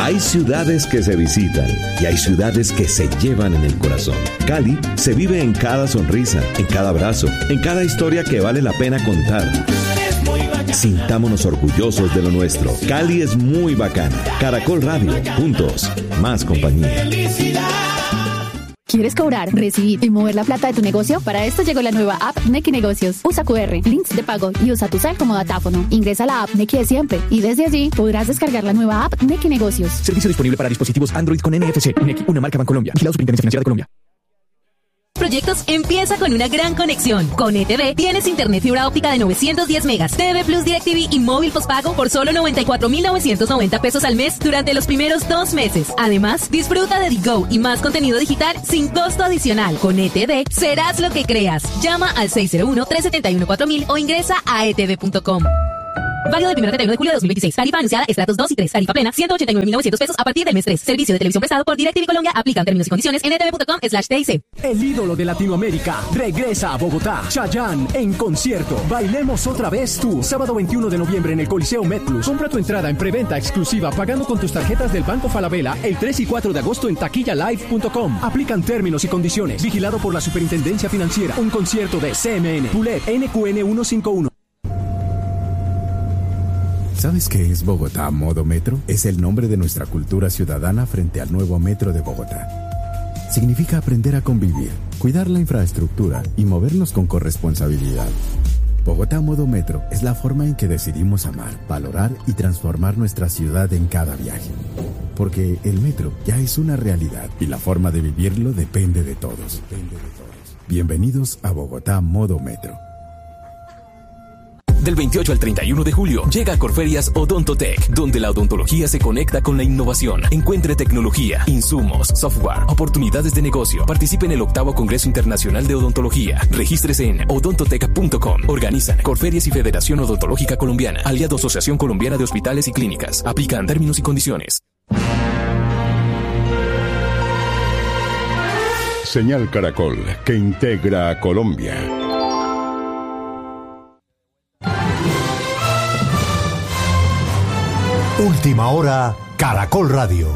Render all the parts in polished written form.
Hay ciudades que se visitan y hay ciudades que se llevan en el corazón. Cali se vive en cada sonrisa, en cada abrazo, en cada historia que vale la pena contar. Sintámonos orgullosos de lo nuestro. Cali es muy bacana. Caracol Radio, juntos, más compañía. ¿Quieres cobrar, recibir y mover la plata de tu negocio? Para esto llegó la nueva app Nequi Negocios. Usa QR, links de pago y usa tu cel como datáfono. Ingresa a la app Nequi de siempre y desde allí podrás descargar la nueva app Nequi Negocios. Servicio disponible para dispositivos Android con NFC. Nequi, una marca Bancolombia. Vigilado Superintendencia Financiera de Colombia. Proyectos empieza con una gran conexión. Con ETV tienes internet fibra óptica de 910 megas, TV Plus DirecTV y móvil postpago por solo 94,990 pesos al mes durante los primeros 2 meses. Además, disfruta de Digo y más contenido digital sin costo adicional. Con ETV serás lo que creas. Llama al 601-371-4000 o ingresa a etv.com. Válido del 1 al 31 de julio de 2026. Tarifa anunciada estratos 2 y 3. Tarifa plena 189.900 pesos a partir del mes 3. Servicio de televisión prestado por DirecTV Colombia. Aplican términos y condiciones en etv.com/TIC. El ídolo de Latinoamérica regresa a Bogotá. Chayanne en concierto. Bailemos otra vez tú. Sábado 21 de noviembre en el Coliseo MedPlus. Compra tu entrada en preventa exclusiva pagando con tus tarjetas del Banco Falabella el 3 y 4 de agosto en taquillalive.com. Aplican términos y condiciones. Vigilado por la Superintendencia Financiera. Un concierto de CMN. Pulet NQN 151. ¿Sabes qué es Bogotá Modo Metro? Es el nombre de nuestra cultura ciudadana frente al nuevo Metro de Bogotá. Significa aprender a convivir, cuidar la infraestructura y movernos con corresponsabilidad. Bogotá Modo Metro es la forma en que decidimos amar, valorar y transformar nuestra ciudad en cada viaje. Porque el metro ya es una realidad y la forma de vivirlo depende de todos. Bienvenidos a Bogotá Modo Metro. Del 28 al 31 de julio llega a Corferias Odontotech, donde la odontología se conecta con la innovación. Encuentre tecnología, insumos, software, oportunidades de negocio. Participe en el 8º Congreso Internacional de Odontología. Regístrese en odontotech.com. Organizan Corferias y Federación Odontológica Colombiana. Aliado Asociación Colombiana de Hospitales y Clínicas. Aplican términos y condiciones. Señal Caracol, que integra a Colombia. Última hora, Caracol Radio.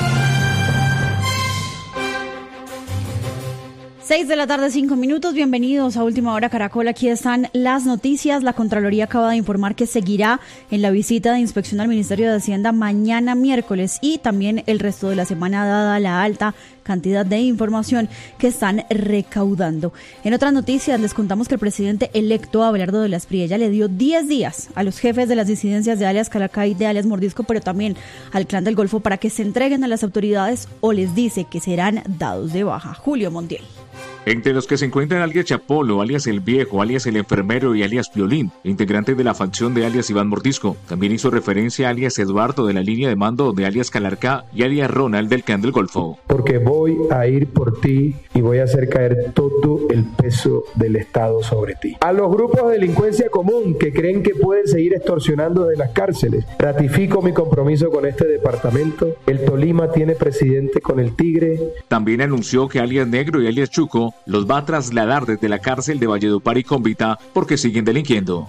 6 de la tarde, 5 minutos. Bienvenidos a Última Hora Caracol. Aquí están las noticias. La Contraloría acaba de informar que seguirá en la visita de inspección al Ministerio de Hacienda mañana miércoles y también el resto de la semana, dada la alta cantidad de información que están recaudando. En otras noticias les contamos que el presidente electo Abelardo de la Espriella le dio 10 días a los jefes de las disidencias de alias Calacay, de alias Mordisco, pero también al Clan del Golfo para que se entreguen a las autoridades o les dice que serán dados de baja. Julio Montiel. Entre los que se encuentran alias Chapolo, alias El Viejo, alias El Enfermero y alias Piolín, integrante de la facción de alias Iván Mordisco. También hizo referencia a alias Eduardo de la línea de mando de alias Calarcá y alias Ronald del Clan del Golfo. Porque voy a ir por ti y voy a hacer caer todo el peso del Estado sobre ti. A los grupos de delincuencia común que creen que pueden seguir extorsionando de las cárceles, ratifico mi compromiso con este departamento. El Tolima tiene presidente con el Tigre. También anunció que alias Negro y alias Chuco los va a trasladar desde la cárcel de Valledupar y Cómbita porque siguen delinquiendo.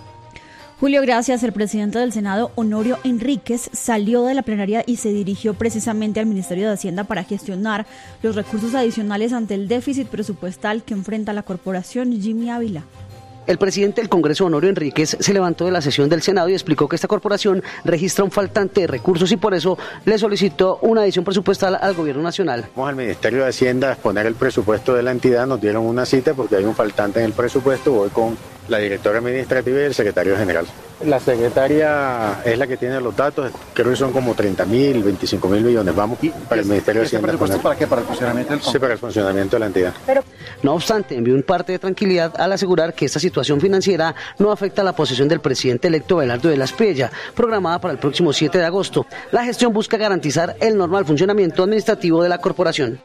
Julio, gracias. El presidente del Senado, Honorio Enríquez, salió de la plenaria y se dirigió precisamente al Ministerio de Hacienda para gestionar los recursos adicionales ante el déficit presupuestal que enfrenta la corporación. Jimmy Ávila. El presidente del Congreso, Honorio Enríquez, se levantó de la sesión del Senado y explicó que esta corporación registra un faltante de recursos y por eso le solicitó una adición presupuestal al Gobierno Nacional. Vamos al Ministerio de Hacienda a exponer el presupuesto de la entidad, nos dieron una cita porque hay un faltante en el presupuesto, voy con la directora administrativa y el secretario general. La secretaria es la que tiene los datos, creo que son como 30.000, 25.000 millones, vamos para el Ministerio de Hacienda. ¿Este presupuesto para qué? ¿Para el funcionamiento del Congreso? Sí, para el funcionamiento de la entidad. No obstante, envió un parte de tranquilidad al asegurar que esta situación financiera no afecta a la posesión del presidente electo Abelardo de la Espriella, programada para el próximo 7 de agosto. La gestión busca garantizar el normal funcionamiento administrativo de la corporación.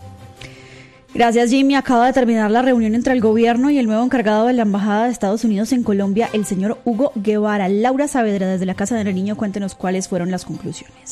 Gracias, Jimmy. Acaba de terminar la reunión entre el gobierno y el nuevo encargado de la Embajada de Estados Unidos en Colombia, el señor Hugo Guevara. Laura Saavedra, desde la Casa de Nariño, cuéntenos cuáles fueron las conclusiones.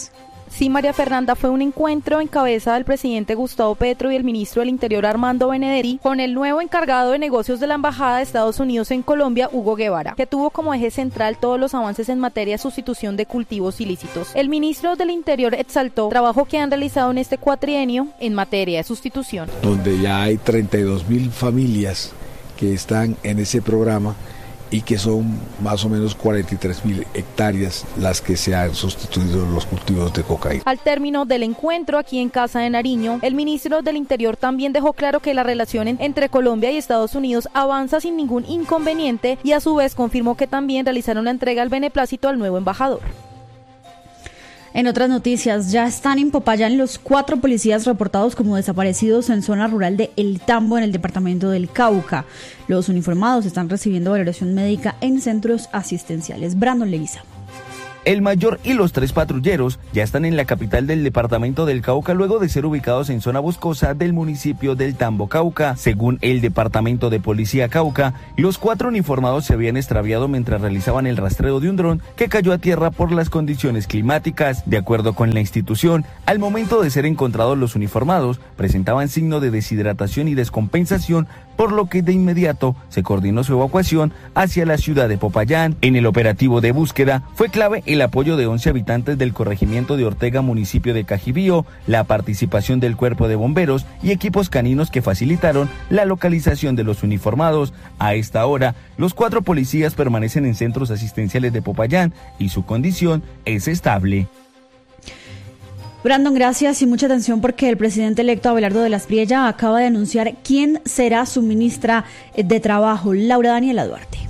Sí, María Fernanda, fue un encuentro en cabeza del presidente Gustavo Petro y el ministro del Interior Armando Benedetti con el nuevo encargado de negocios de la Embajada de Estados Unidos en Colombia, Hugo Guevara, que tuvo como eje central todos los avances en materia de sustitución de cultivos ilícitos. El ministro del Interior exaltó el trabajo que han realizado en este cuatrienio en materia de sustitución. Donde ya hay 32.000 familias que están en ese programa y que son más o menos 43.000 hectáreas las que se han sustituido los cultivos de cocaína. Al término del encuentro aquí en Casa de Nariño, el ministro del Interior también dejó claro que la relación entre Colombia y Estados Unidos avanza sin ningún inconveniente y a su vez confirmó que también realizaron la entrega del beneplácito al nuevo embajador. En otras noticias, ya están en Popayán los 4 policías reportados como desaparecidos en zona rural de El Tambo, en el departamento del Cauca. Los uniformados están recibiendo valoración médica en centros asistenciales. Brandon Leguizamo. El mayor y los 3 patrulleros ya están en la capital del departamento del Cauca luego de ser ubicados en zona boscosa del municipio del Tambo, Cauca. Según el departamento de policía Cauca, los 4 uniformados se habían extraviado mientras realizaban el rastreo de un dron que cayó a tierra por las condiciones climáticas. De acuerdo con la institución, al momento de ser encontrados los uniformados presentaban signo de deshidratación y descompensación, por lo que de inmediato se coordinó su evacuación hacia la ciudad de Popayán. En el operativo de búsqueda fue clave el apoyo de 11 habitantes del corregimiento de Ortega, municipio de Cajibío, la participación del cuerpo de bomberos y equipos caninos que facilitaron la localización de los uniformados. A esta hora, los 4 policías permanecen en centros asistenciales de Popayán y su condición es estable. Brandon, gracias y mucha atención porque el presidente electo Abelardo de la Espriella acaba de anunciar quién será su ministra de Trabajo, Laura Daniela Duarte.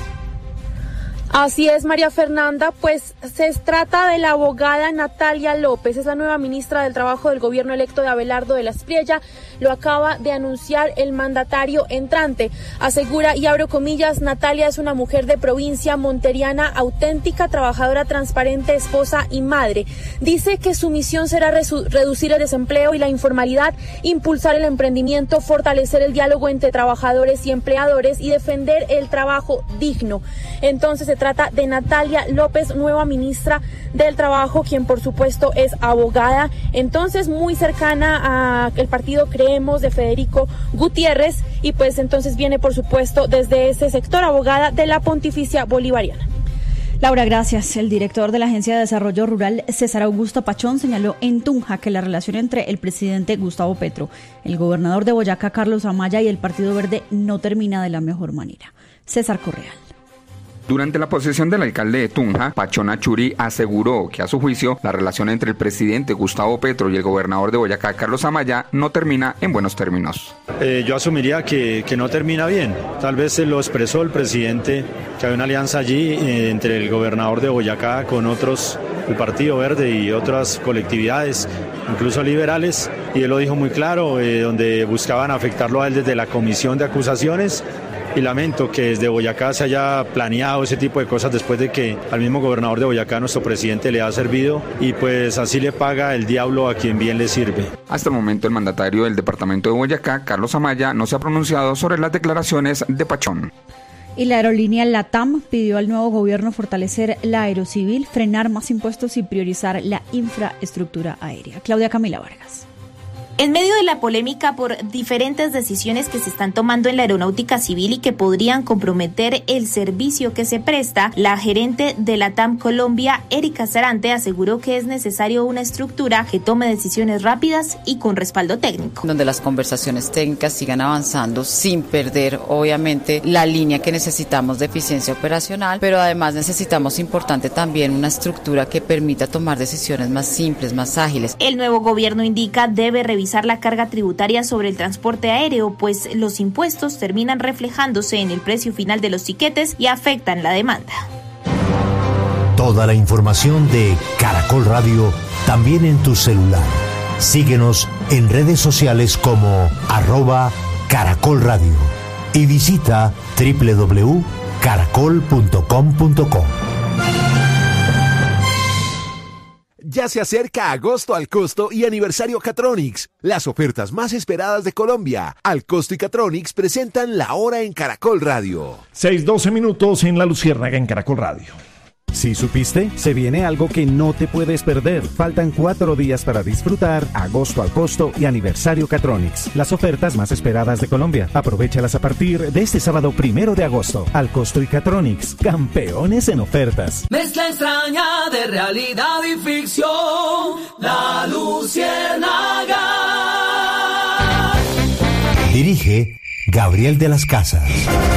Así es, María Fernanda, pues se trata de la abogada Natalia López, es la nueva ministra del Trabajo del gobierno electo de Abelardo de la Espriella. Lo acaba de anunciar el mandatario entrante. Asegura, y abro comillas, Natalia es una mujer de provincia monteriana, auténtica, trabajadora, transparente, esposa y madre. Dice que su misión será reducir el desempleo y la informalidad, impulsar el emprendimiento, fortalecer el diálogo entre trabajadores y empleadores y defender el trabajo digno. Entonces se trata de Natalia López, nueva ministra del Trabajo, quien por supuesto es abogada, entonces muy cercana al partido Creemos de Federico Gutiérrez, y pues entonces viene por supuesto desde ese sector, abogada de la Pontificia Bolivariana. Laura, gracias. El director de la Agencia de Desarrollo Rural, César Augusto Pachón, señaló en Tunja que la relación entre el presidente Gustavo Petro, el gobernador de Boyacá, Carlos Amaya, y el Partido Verde no termina de la mejor manera. César Correal. Durante la posesión del alcalde de Tunja, Pachón Achuri aseguró que a su juicio la relación entre el presidente Gustavo Petro y el gobernador de Boyacá, Carlos Amaya, no termina en buenos términos. Yo asumiría que no termina bien. Tal vez se lo expresó el presidente, que hay una alianza allí entre el gobernador de Boyacá con otros, el Partido Verde y otras colectividades, incluso liberales, y él lo dijo muy claro, donde buscaban afectarlo a él desde la comisión de acusaciones. Y lamento que desde Boyacá se haya planeado ese tipo de cosas después de que al mismo gobernador de Boyacá, nuestro presidente, le ha servido, y pues así le paga el diablo a quien bien le sirve. Hasta el momento el mandatario del departamento de Boyacá, Carlos Amaya, no se ha pronunciado sobre las declaraciones de Pachón. Y la aerolínea LATAM pidió al nuevo gobierno fortalecer la aerocivil, frenar más impuestos y priorizar la infraestructura aérea. Claudia Camila Vargas. En medio de la polémica por diferentes decisiones que se están tomando en la aeronáutica civil y que podrían comprometer el servicio que se presta, la gerente de LATAM Colombia, Erika Sarante, aseguró que es necesario una estructura que tome decisiones rápidas y con respaldo técnico. Donde las conversaciones técnicas sigan avanzando sin perder, obviamente, la línea que necesitamos de eficiencia operacional, pero además necesitamos, importante también, una estructura que permita tomar decisiones más simples, más ágiles. El nuevo gobierno indica debe revisar la carga tributaria sobre el transporte aéreo, pues los impuestos terminan reflejándose en el precio final de los tiquetes y afectan la demanda. Toda la información de Caracol Radio también en tu celular. Síguenos en redes sociales como @Caracol Radio y visita www.caracol.com.co. Ya se acerca agosto al costo y aniversario Catronics, las ofertas más esperadas de Colombia. Al costo y Catronics presentan La Hora en Caracol Radio. 6:12 minutos en La Luciérnaga en Caracol Radio. ¿Sí supiste? Se viene algo que no te puedes perder. Faltan 4 días para disfrutar Agosto al Costo y Aniversario Catronics, las ofertas más esperadas de Colombia. Aprovéchalas a partir de este sábado 1 de agosto. Al Costo y Catronics, campeones en ofertas. Mezcla extraña de realidad y ficción, La Luciérnaga. Dirige Gabriel de las Casas.